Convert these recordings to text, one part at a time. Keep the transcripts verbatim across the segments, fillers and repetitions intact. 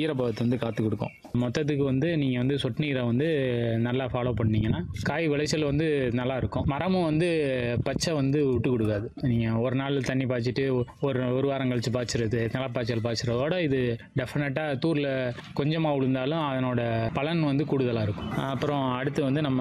ஈரப்பதத்தை வந்து காத்து கொடுக்கும். மொத்தத்துக்கு வந்து நீங்கள் வந்து சொட்டு நீரை வந்து நல்லா ஃபாலோ பண்ணீங்கன்னா காய் விளைச்சல் வந்து நல்லா இருக்கும். மரமும் வந்து பச்சை வந்து விட்டு கொடுக்காது. நீங்கள் ஒரு நாள் தண்ணி பாய்ச்சிட்டு ஒரு ஒரு வாரம் கழிச்சு பாய்ச்சிறது, நிலப்பாய்ச்சல் பாய்ச்சறதோட இது டெஃபினட்டாக தூரில் கொஞ்சமாக விழுந்தாலும் அதனோட பலன் வந்து கூடுதலாக இருக்கும். அப்புறம் அடுத்து வந்து நம்ம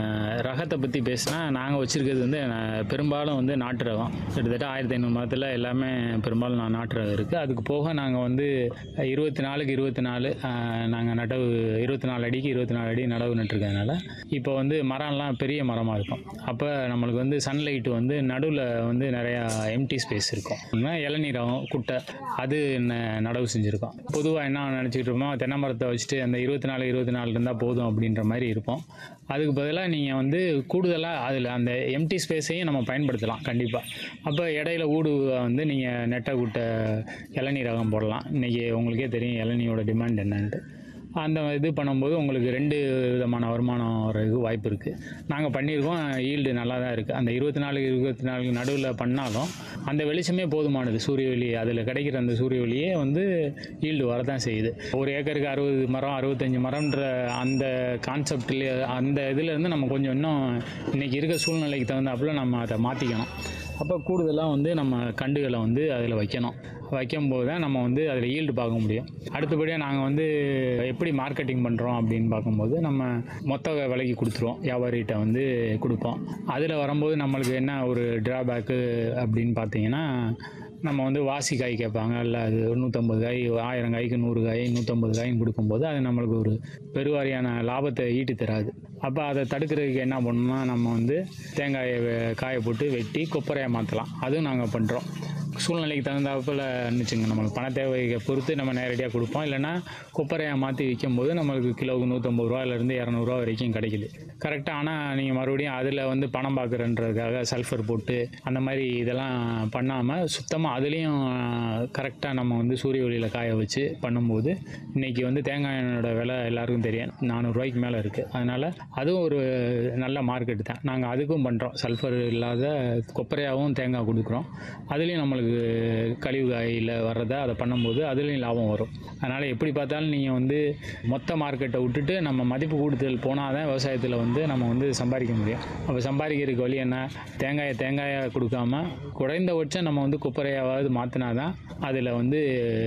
ரகத்தை பற்றி பேசினா, நாங்கள் வச்சுருக்கிறது வந்து பெரும்பாலும் வந்து நாட்டு ரகம். கிட்டத்தட்ட ஆயிரத்தி ஐநூறு மரத்தில் எல்லாமே பெரும்பாலும் நான் நாட்டு ரகம் இருக்குது. அதுக்கு போக நாங்கள் வந்து இருபத்தி நாலுக்கு இருபத்தி நாலு நாங்கள் நடவு இருபத்தி நாலு அடிக்கு இருபத்தி நாலு அடி நடவு நட்டுருக்கனால இப்போ வந்து மரம்லாம் பெரிய மரமாக இருக்கும். அப்போ நம்மளுக்கு வந்து சன்லைட் வந்து நடுவில் வந்து நிறையா எம்டி ஸ்பேஸ் இருக்கும். இளநீர் ரகம் குட்டை அது நடவு செஞ்சுருக்கோம். பொதுவாக என்ன நினச்சிக்கிட்டு இருப்போம், தென்னை மரத்தை வச்சுட்டு அந்த இருபத்தி நாலு இருபத்தி நாலு இருந்தால் போதும் அப்படின்ற மாதிரி இருப்போம். அதுக்கு பதிலாக நீங்கள் வந்து கூடுதலாக அதில் அந்த எம்டி ஸ்பேஸையும் நம்ம பயன்படுத்தலாம் கண்டிப்பாக. அப்போ இடையில ஊடு வந்து நீங்கள் நெட்டை குட்டை இளநீர் ரகம் போடலாம். இன்றைக்கி உங்களுக்கே தெரியும் இளநீரோட டிமாண்ட் என்னன்ட்டு. அந்த இது பண்ணும்போது உங்களுக்கு ரெண்டு விதமான வருமானம் வர்றதுக்கு வாய்ப்பு இருக்குது. நாங்கள் பண்ணியிருக்கோம், ஈல்டு நல்லா தான் இருக்குது. அந்த இருபத்தி நாலு இருபத்தி நாலு நடுவில் பண்ணாலும் அந்த வெளிச்சமே போதுமானது. சூரிய ஒளி அதில் கிடைக்கிற அந்த சூரிய ஒளியே வந்து ஈல்டு வரதான் செய்யுது. ஒரு ஏக்கருக்கு அறுபது மரம் அறுபத்தஞ்சி மரம்ன்ற அந்த கான்செப்ட்லேயே அந்த இதுலேருந்து நம்ம கொஞ்சம் இன்னும் இன்றைக்கி இருக்க சூழ்நிலைக்கு தகுந்தாப்புல நம்ம அதை மாற்றிக்கணும். அப்போ கூடுதலாக வந்து நம்ம கண்டுகளை வந்து அதில் வைக்கணும். வைக்கும்போது தான் நம்ம வந்து அதில் ஈல்டு பார்க்க முடியும். அடுத்தபடியாக நாங்கள் வந்து எப்படி மார்க்கெட்டிங் பண்ணுறோம் அப்படின்னு பார்க்கும்போது, நம்ம மொத்த விலைக்கு கொடுத்துருவோம், வியாபாரிகிட்ட வந்து கொடுப்போம். அதில் வரும்போது நம்மளுக்கு என்ன ஒரு ட்ராபேக்கு அப்படின்னு பார்த்தீங்கன்னா, நம்ம வந்து வாசி காய் கேட்பாங்க. இல்லை அது நூற்றம்பது காய் ஆயிரம் காய்க்கு நூறு காய் நூற்றம்பது காய்ன்னு கொடுக்கும்போது அது நம்மளுக்கு ஒரு பெருவாரியான லாபத்தை ஈட்டி தராது. அப்போ அதை தடுக்கிறதுக்கு என்ன பண்ணணும்னா, நம்ம வந்து தேங்காயை காய போட்டு வெட்டி கொப்பரையாக மாற்றலாம். அதுவும் நாங்கள் பண்ணுறோம். சூழ்நிலைக்கு தகுந்தாப்பில் இருந்துச்சுங்க, நம்மளுக்கு பண தேவையை பொறுத்து நம்ம நேரடியாக கொடுப்போம். இல்லைனா கொப்பரையாக மாற்றி விற்கும்போது நம்மளுக்கு கிலோவுக்கு நூற்றம்பது ரூபாயிலேருந்து இரநூறுவா வரைக்கும் கிடைக்கிது கரெக்டாக. ஆனால் நீங்கள் மறுபடியும் அதில் வந்து பணம் பார்க்குறன்றதுக்காக சல்ஃபர் போட்டு அந்த மாதிரி இதெல்லாம் பண்ணாமல் சுத்தமாக அதுலேயும் கரெக்டாக நம்ம வந்து சூரிய ஒளியில் காய வச்சு பண்ணும்போது இன்றைக்கி வந்து தேங்காய் எண்ணெயோட விலை எல்லாருக்கும் தெரியும், நானூறுரூவாய்க்கு மேலே இருக்குது. அதனால் அதுவும் ஒரு நல்ல மார்க்கெட்டு தான். நாங்கள் அதுக்கும் பண்ணுறோம். சல்ஃபர் இல்லாத கொப்பரையாகவும் தேங்காய் கொடுக்குறோம். அதுலேயும் நம்மளுக்கு கழிவு காயில் வர்றதை அதை பண்ணும்போது அதுலேயும் லாபம் வரும். அதனால் எப்படி பார்த்தாலும் நீங்கள் வந்து மொத்த மார்க்கெட்டை விட்டுட்டு நம்ம மதிப்பு கூடுதல் போனால் தான் விவசாயத்தில் வந்து நம்ம வந்து சம்பாதிக்க முடியும். அப்போ சம்பாதிக்கிறதுக்கு வழி என்ன, தேங்காயை தேங்காயாக கொடுக்காம குறைந்தபட்சம் நம்ம வந்து குப்பரையாவது மாற்றினா தான் அதில் வந்து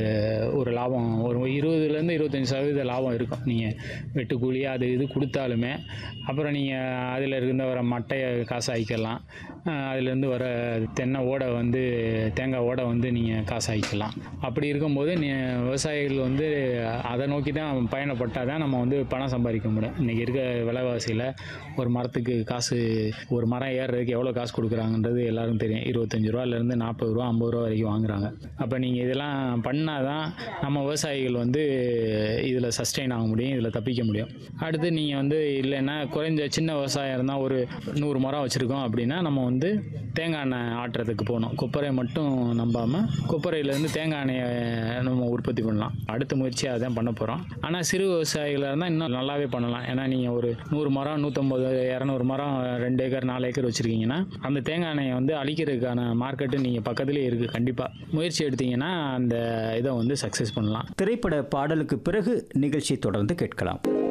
ஒரு லாபம் ஒரு இருபதுலேருந்து இருபத்தஞ்சி சதவீத லாபம் இருக்கும். நீங்கள் வெட்டு கூலி அது இது கொடுத்தாலுமே அப்புறம் நீங்கள் அதில் இருந்த வர மட்டையை காசாக்கிக்கலாம். அதுலேருந்து வர தென்னை ஓடை வந்து தேங்காய் ஓடை வந்து நீங்கள் காசாக்கிக்கலாம். அப்படி இருக்கும்போது நீ விவசாயிகள் வந்து அதை நோக்கி தான் பயணப்பட்டால் தான் நம்ம வந்து பணம் சம்பாதிக்க முடியும். இன்றைக்கி இருக்க விலைவாசியில் ஒரு மரத்துக்கு காசு ஒரு மரம் ஏறுறதுக்கு எவ்வளோ காசு கொடுக்குறாங்கன்றது எல்லாருக்கும் தெரியும். இருபத்தஞ்சி ரூபாலேருந்து நாற்பது ரூபா ஐம்பது ரூபா வரைக்கும் வாங்குறாங்க. அப்போ நீங்கள் இதெல்லாம் பண்ணால் தான் நம்ம விவசாயிகள் வந்து இதில் சஸ்டெயின் ஆக முடியும், இதில் தப்பிக்க முடியும். அடுத்து நீங்கள் வந்து இல்லைன்னா குறைஞ்ச சின்ன விவசாயம் இருந்தால் ஒரு நூறு மரம் வச்சுருக்கோம் அப்படின்னா நம்ம வந்து தேங்காய் எண்ணெய் ஆட்டுறதுக்கு போகணும். கொப்பரை மட்டும் நம்பாமல் கொப்பரையிலேருந்து தேங்காய் எண்ணெயை நம்ம உற்பத்தி பண்ணலாம். அடுத்த முயற்சியாக அதான் பண்ண போகிறோம். ஆனால் சிறு விவசாயிகளாக இருந்தால் இன்னும் நல்லாவே பண்ணலாம். ஏன்னா நீங்கள் ஒரு நூறு மரம் நூற்றம்பது இரநூறு மரம் ரெண்டு ஏக்கர் நாலு ஏக்கர் வச்சுருக்கீங்கன்னா அந்த தேங்காய் எண்ணெயை வந்து அழிக்கிறதுக்கான மார்க்கெட்டு நீங்கள் பக்கத்துலேயே இருக்குது. கண்டிப்பாக முயற்சி எடுத்தீங்கன்னா அந்த இதை வந்து சக்ஸஸ் பண்ணலாம். திரைப்பட பாடலுக்கு பிறகு நிகழ்ச்சி தொடர்ந்து கேட்கலாம்.